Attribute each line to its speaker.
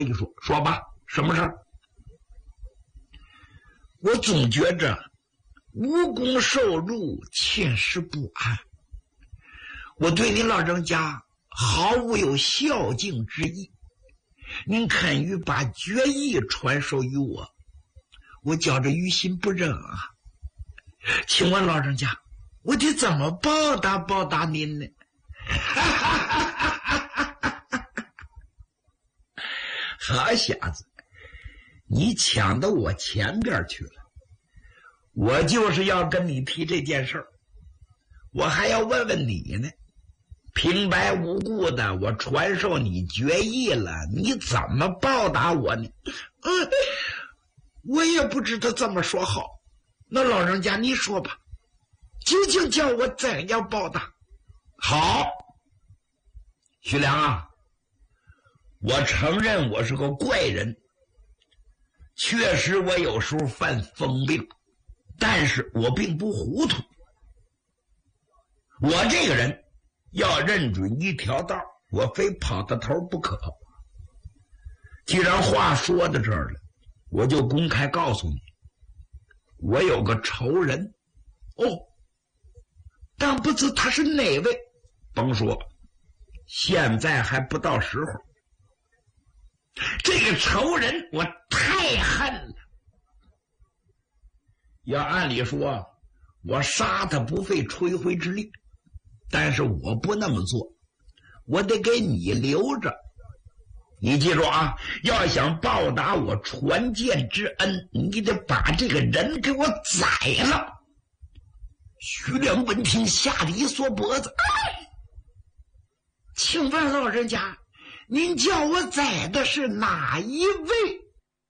Speaker 1: 一说，说吧，什么事儿？我总觉着无功受辱，寝食不安。我对你老人家毫无有孝敬之意，您肯于把决议传授于我，我觉着于心不忍啊。请问老人家，我得怎么报答您呢？好小子，你抢到我前边去了。我就是要跟你提这件事儿，我还要问问你呢。平白无故的我传授你决议了，你怎么报答我呢？我也不知道怎么说好。那老人家你说吧，究竟叫我怎样报答？好，徐良啊，我承认我是个怪人，确实我有时候犯疯病，但是我并不糊涂。我这个人要认准一条道，我非跑到头不可。既然话说到这儿了，我就公开告诉你，我有个仇人。但不知他是哪位，甭说，现在还不到时候。这个仇人我太恨了，要按理说我杀他不费吹灰之力，但是我不那么做，我得给你留着。你记住啊，要想报答我传剑之恩，你得把这个人给我宰了。徐良闻听吓得一缩脖子，请问老人家，您叫我宰的是哪一位？